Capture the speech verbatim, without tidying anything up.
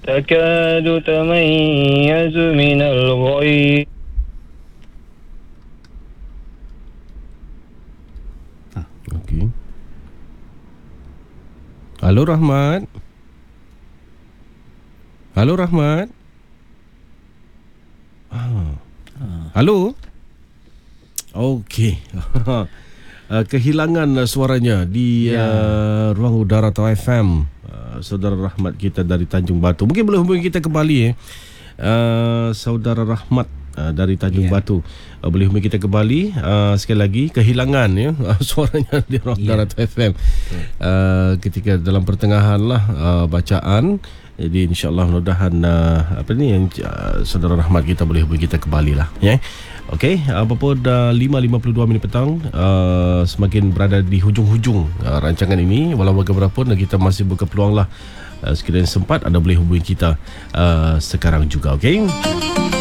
تكاد تميز من الغيظ. Okey. Halo Rahmat. Halo Rahmat. Ah. Halo. Okey. Uh, kehilangan uh, suaranya di Ya. uh, ruang udara Tau F M. Uh, saudara Rahmat kita dari Tanjung Batu. Mungkin boleh hubungi kita kembali eh. Uh, saudara Rahmat uh, dari Tanjung Ya. Batu. Uh, boleh hubungi kita kembali. Uh, sekali lagi kehilangan ya uh, suaranya di ruang Ya. udara Tau F M. Uh, ketika dalam pertengahan lah uh, bacaan. Jadi insya-Allah mudah-mudahan uh, apa ni yang uh, saudara Rahmat kita boleh hubungi kita kembali lah ya. Okey, apa pun uh, lima lima puluh dua minit petang, uh, semakin berada di hujung-hujung uh, rancangan ini. Walau bagaimanapun kita masih buka peluang lah, uh, sekiranya sempat anda boleh hubungi kita uh, sekarang juga. Okey.